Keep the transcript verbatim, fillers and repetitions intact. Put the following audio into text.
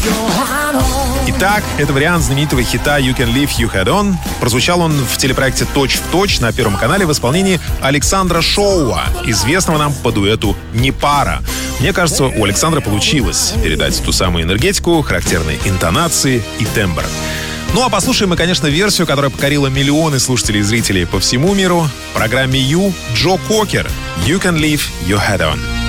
Итак, это вариант знаменитого хита «You Can Leave Your Head On». Прозвучал он в телепроекте «Точь в точь» на Первом канале в исполнении Александра Шоуа, известного нам по дуэту «Не пара». Мне кажется, у Александра получилось передать ту самую энергетику, характерные интонации и тембр. Ну а послушаем мы, конечно, версию, которая покорила миллионы слушателей и зрителей по всему миру. В программе «You» Джо Кокер «You Can Leave Your Head On».